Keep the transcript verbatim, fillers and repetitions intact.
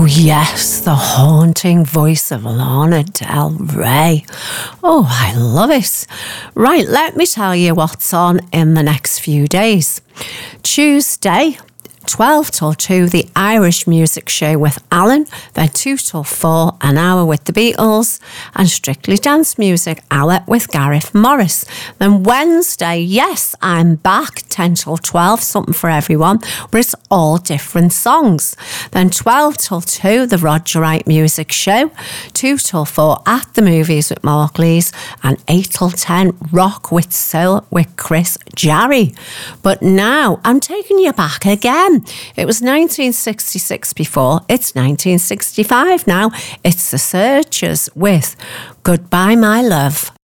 Oh yes, the haunting voice of Lana Del Rey. Oh, I love it. Right, let me tell you what's on in the next few days. Tuesday, twelve till two, the Irish Music Show with Alan. Then two till four, an hour with the Beatles. And Strictly Dance Music hour with Gareth Morris. Then Wednesday, yes, I'm back, ten till twelve, something for everyone, but it's all different songs. Then twelve till two, the Roger Wright Music Show. two till four, At the Movies with Mark Lees. And eight till ten, Rock with Soul with Chris Jarry. But now, I'm taking you back again. It was nineteen sixty-six before, it's nineteen sixty-five now. It's The Searchers with Goodbye My Love.